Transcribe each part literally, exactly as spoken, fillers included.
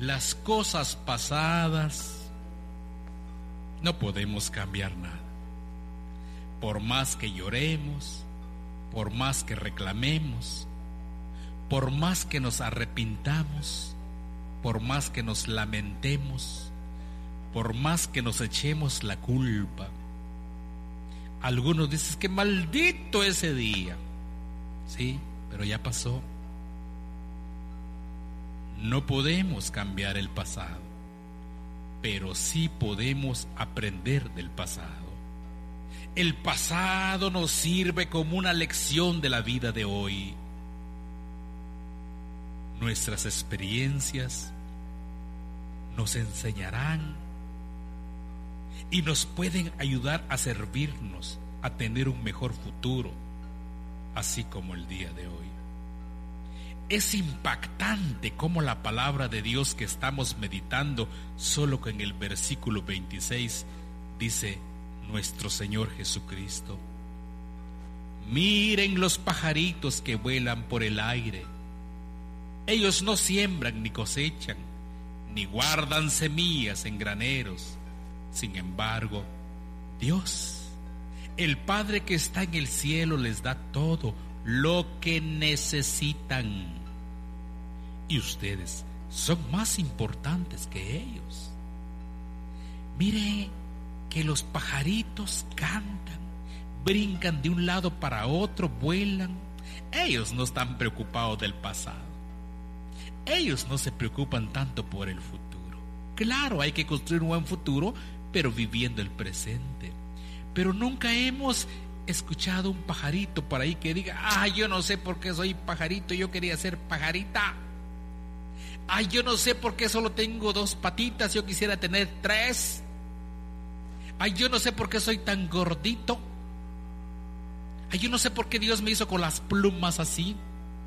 las cosas pasadas, no podemos cambiar nada. Por más que lloremos, por más que reclamemos, por más que nos arrepintamos, por más que nos lamentemos, por más que nos echemos la culpa. Algunos dicen que maldito ese día. Sí, pero ya pasó. No podemos cambiar el pasado, pero sí podemos aprender del pasado. El pasado nos sirve como una lección de la vida de hoy. Nuestras experiencias nos enseñarán y nos pueden ayudar a servirnos a tener un mejor futuro, así como el día de hoy. Es impactante cómo la palabra de Dios que estamos meditando, solo que en el versículo veintiséis dice nuestro Señor Jesucristo: miren los pajaritos que vuelan por el aire. Ellos no siembran ni cosechan, ni guardan semillas en graneros. Sin embargo, Dios, el Padre que está en el cielo, les da todo lo que necesitan. Y ustedes son más importantes que ellos. Mire que los pajaritos cantan, brincan de un lado para otro, vuelan. Ellos no están preocupados del pasado. Ellos no se preocupan tanto por el futuro. Claro, hay que construir un buen futuro, pero viviendo el presente. Pero nunca hemos escuchado un pajarito por ahí que diga: ah, yo no sé por qué soy pajarito, yo quería ser pajarita. Ay, yo no sé por qué solo tengo dos patitas, yo quisiera tener tres. Ay, yo no sé por qué soy tan gordito. Ay, yo no sé por qué Dios me hizo con las plumas así.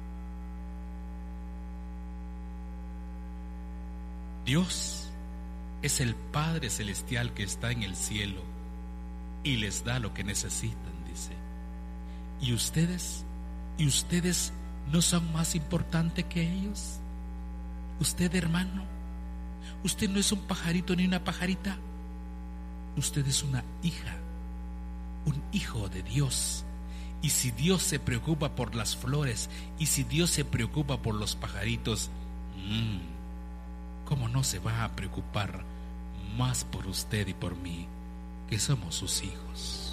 Dios es el Padre Celestial que está en el cielo y les da lo que necesitan, dice. ¿Y ustedes? ¿Y ustedes no son más importantes que ellos? Usted, hermano, usted no es un pajarito ni una pajarita. Usted es una hija, un hijo de Dios. Y si Dios se preocupa por las flores, y si Dios se preocupa por los pajaritos, mmm, ¿cómo no se va a preocupar más por usted y por mí, que somos sus hijos?